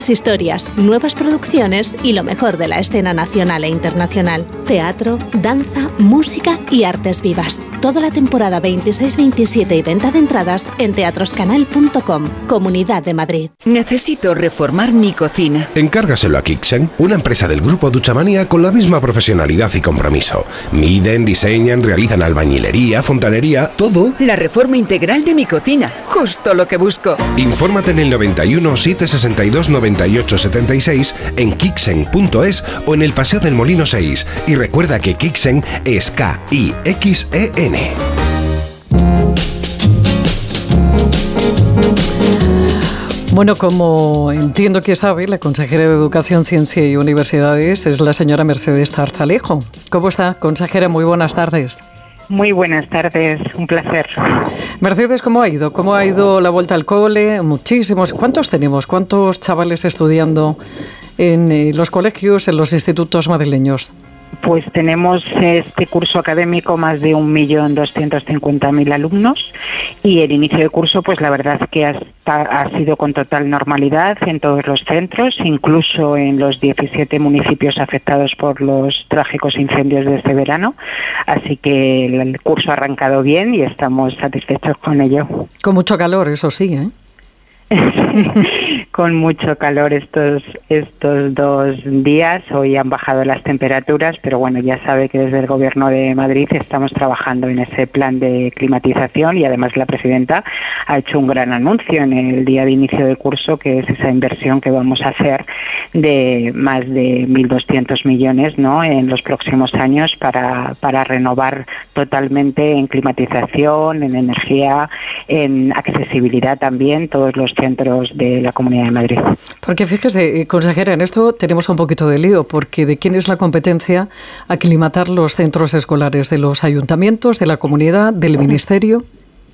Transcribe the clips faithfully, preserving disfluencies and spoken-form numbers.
Historias, nuevas producciones y lo mejor de la escena nacional e internacional. Teatro, danza, música y artes vivas. Toda la temporada veintiséis veintisiete y venta de entradas en teatroscanal punto com. Comunidad de Madrid. Necesito reformar mi cocina. Encárgaselo a Kixen, una empresa del grupo Duchamania con la misma profesionalidad y compromiso. Miden, diseñan, realizan albañilería, fontanería, todo. La reforma integral de mi cocina. Justo lo que busco. Infórmate en el noventa y uno, setecientos sesenta y dos, noventa y ocho setenta y seis, en kixen punto es o en el Paseo del Molino seis. Y recuerda que Kixen es K I X E N. Bueno, como entiendo que sabe, la consejera de Educación, Ciencia y Universidades es la señora Mercedes Zarzalejo. ¿Cómo está, consejera? Muy buenas tardes. Muy buenas tardes, un placer. Mercedes, ¿cómo ha ido? ¿Cómo ha ido la vuelta al cole? Muchísimos. ¿Cuántos tenemos? ¿Cuántos chavales estudiando en eh, los colegios, en los institutos madrileños? Pues tenemos este curso académico más de un millón doscientos cincuenta mil alumnos y el inicio de curso, pues la verdad es que hasta, ha sido con total normalidad en todos los centros, incluso en los diecisiete municipios afectados por los trágicos incendios de este verano. Así que el curso ha arrancado bien y estamos satisfechos con ello. Con mucho calor, eso sí, ¿eh? Con mucho calor estos estos dos días. Hoy han bajado las temperaturas, pero bueno, ya sabe que desde el Gobierno de Madrid estamos trabajando en ese plan de climatización y además la presidenta ha hecho un gran anuncio en el día de inicio de curso, que es esa inversión que vamos a hacer de más de mil doscientos millones, ¿no?, en los próximos años para, para renovar totalmente en climatización, en energía, en accesibilidad también, todos los centros de la Comunidad de Madrid. Porque fíjese, consejera, en esto tenemos un poquito de lío, porque ¿de quién es la competencia aclimatar los centros escolares? ¿De los ayuntamientos, de la comunidad, del ministerio?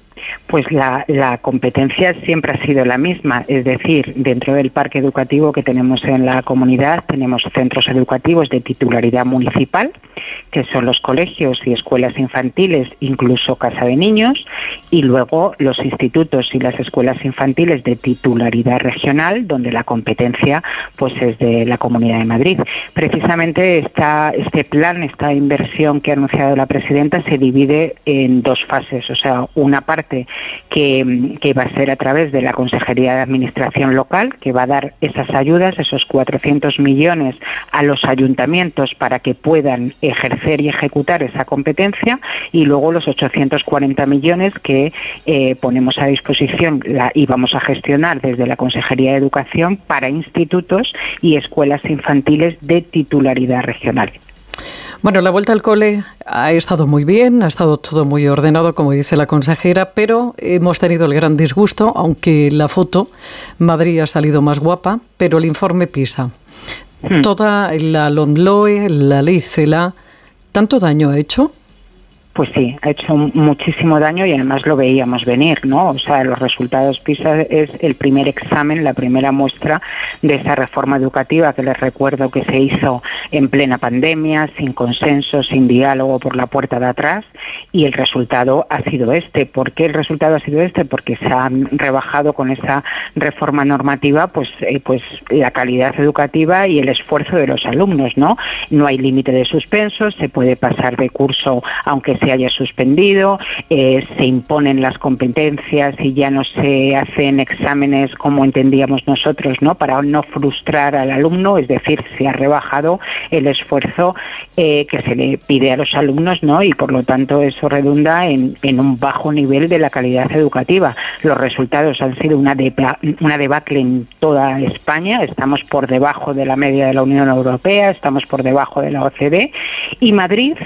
Pues la, la competencia siempre ha sido la misma, es decir, dentro del parque educativo que tenemos en la comunidad tenemos centros educativos de titularidad municipal, que son los colegios y escuelas infantiles, incluso casa de niños, y luego los institutos y las escuelas infantiles de titularidad regional, donde la competencia pues es de la Comunidad de Madrid. Precisamente esta, este plan, esta inversión que ha anunciado la presidenta se divide en dos fases, o sea, una parte Que, que va a ser a través de la Consejería de Administración Local, que va a dar esas ayudas, esos cuatrocientos millones a los ayuntamientos para que puedan ejercer y ejecutar esa competencia, y luego los ochocientos cuarenta millones que eh, ponemos a disposición la, y vamos a gestionar desde la Consejería de Educación para institutos y escuelas infantiles de titularidad regional. Bueno, la vuelta al cole ha estado muy bien, ha estado todo muy ordenado, como dice la consejera, pero hemos tenido el gran disgusto, aunque la foto, Madrid ha salido más guapa, pero el informe PISA, hmm. toda la LOMLOE, la ley CELA, ¿tanto daño ha hecho? Pues sí, ha hecho muchísimo daño y además lo veíamos venir, ¿no? O sea, los resultados PISA es el primer examen, la primera muestra de esa reforma educativa que les recuerdo que se hizo en plena pandemia, sin consenso, sin diálogo, por la puerta de atrás, y el resultado ha sido este. ¿Por qué el resultado ha sido este? Porque se ha rebajado con esa reforma normativa pues, eh, pues la calidad educativa y el esfuerzo de los alumnos, ¿no? No hay límite de suspensos, se puede pasar de curso aunque se haya suspendido, eh, se imponen las competencias y ya no se hacen exámenes como entendíamos nosotros, ¿no?, para no frustrar al alumno, es decir, se ha rebajado el esfuerzo eh, que se le pide a los alumnos, ¿no?, y por lo tanto eso redunda en, en un bajo nivel de la calidad educativa. Los resultados han sido una, deba- una debacle en toda España, estamos por debajo de la media de la Unión Europea, estamos por debajo de la O C D, y Madrid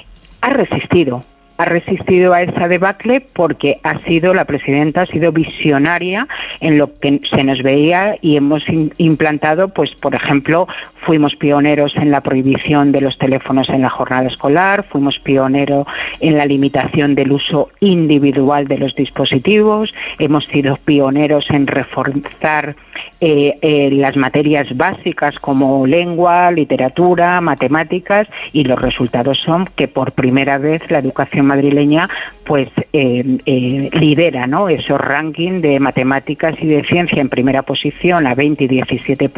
ha resistido, ha resistido a esa debacle porque ha sido, la presidenta ha sido visionaria en lo que se nos veía y hemos in, implantado, pues por ejemplo, fuimos pioneros en la prohibición de los teléfonos en la jornada escolar, fuimos pioneros en la limitación del uso individual de los dispositivos, hemos sido pioneros en reforzar eh, eh, las materias básicas como lengua, literatura, matemáticas, y los resultados son que por primera vez la educación madrileña pues eh, eh, lidera, ¿no?, esos rankings de matemáticas y de ciencia en primera posición a veinte y diecisiete